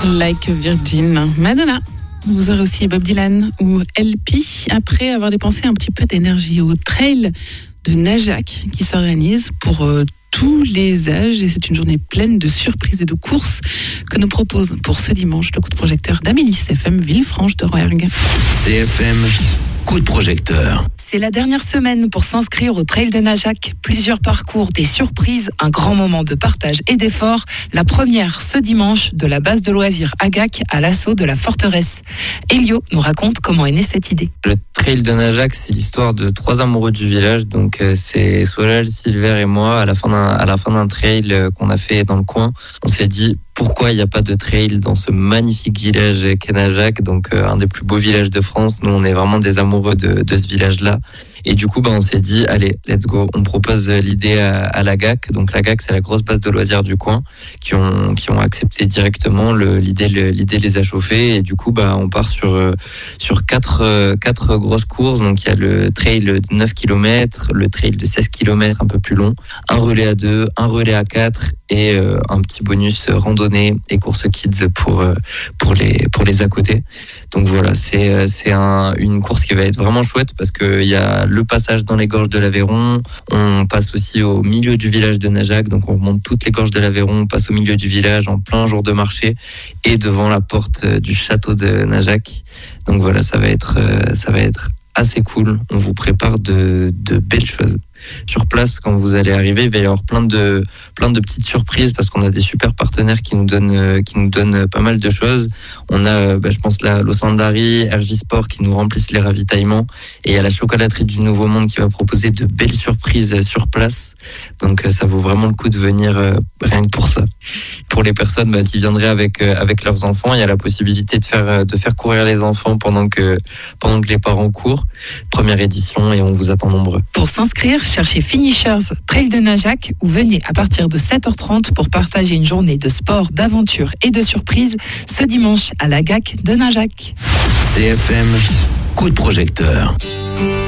Like a Virgin, Madonna. Vous aurez aussi Bob Dylan ou LP après avoir dépensé un petit peu d'énergie au trail de Najac qui s'organise pour tous les âges et c'est une journée pleine de surprises et de courses que nous propose pour ce dimanche le coup de projecteur d'Amélie CFM Villefranche de Rouergue. CFM coup de projecteur. C'est la dernière semaine pour s'inscrire au Trail de Najac. Plusieurs parcours, des surprises, un grand moment de partage et d'effort. La première ce dimanche de la base de loisirs Agac à l'assaut de la forteresse. Elio nous raconte comment est née cette idée. Le Trail de Najac, c'est l'histoire de 3 amoureux du village. Donc c'est Solal, Silver et moi à la fin d'un trail qu'on a fait dans le coin. On s'est dit pourquoi il n'y a pas de trail dans ce magnifique village qu'est Najac, donc un des plus beaux villages de France. Nous, on est vraiment des amoureux de ce village-là. Et du coup, on s'est dit, allez, let's go. On propose l'idée à l'Agac. Donc l'Agac, c'est la grosse base de loisirs du coin qui ont accepté directement l'idée les a chauffés. Et du coup, on part sur quatre grosses courses. Donc il y a le trail de 9 km, le trail de 16 km un peu plus long, un relais à 2, un relais à 4 et un petit bonus randonnée et course kids pour les à côté. Donc voilà, c'est une course qui va être vraiment chouette parce que il y a le passage dans les gorges de l'Aveyron, on passe aussi au milieu du village de Najac, donc on remonte toutes les gorges de l'Aveyron, on passe au milieu du village en plein jour de marché et devant la porte du château de Najac. Donc voilà, ça va être assez cool. On vous prépare de belles choses. Sur place, quand vous allez arriver, il va y avoir plein de petites surprises parce qu'on a des super partenaires qui nous donnent pas mal de choses. On a, je pense, l'Osandari, RJ Sport qui nous remplissent les ravitaillements et il y a la chocolaterie du Nouveau Monde qui va proposer de belles surprises sur place. Donc ça vaut vraiment le coup de venir rien que pour ça. Pour les personnes qui viendraient avec leurs enfants, il y a la possibilité de faire courir les enfants pendant que les parents courent. Première édition et on vous attend nombreux. Pour s'inscrire, cherchez Finishers Trail de Najac ou venez à partir de 7h30 pour partager une journée de sport, d'aventure et de surprise ce dimanche à l'Agac de Najac. CFM coup de projecteur.